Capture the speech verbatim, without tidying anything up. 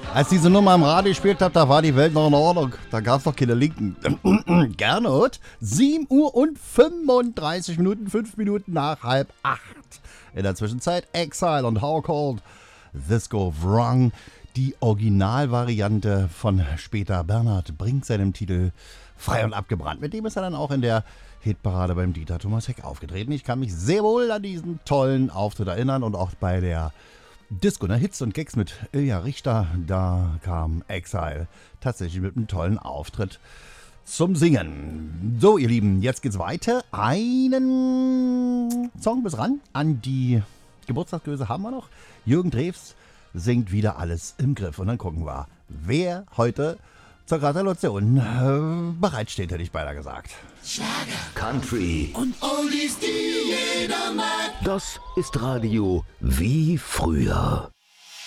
Als diese Nummer im Radio gespielt hat, da war die Welt noch in Ordnung. Da gab es noch keine Linken. Gernot, sieben Uhr und fünfunddreißig Minuten, fünf Minuten nach halb acht. In der Zwischenzeit Exile und How Cold This Go Wrong. Die Originalvariante von später Bernhard Brink, seinem Titel Frei und abgebrannt. Mit dem ist er dann auch in der Hitparade beim Dieter Thomas Heck aufgetreten. Ich kann mich sehr wohl an diesen tollen Auftritt erinnern und auch bei der Disco, ne? Hits und Gags mit Ilja Richter, da kam Exile tatsächlich mit einem tollen Auftritt zum Singen. So, ihr Lieben, jetzt geht's weiter. Einen Song bis ran an die Geburtstagsgröße haben wir noch. Jürgen Drews singt wieder Alles im Griff. Und dann gucken wir, wer heute zur Gratulation äh, bereitsteht, hätte ich beinahe gesagt. Schlager, Country und Oldies, die jeder mag. Das ist Radio wie früher.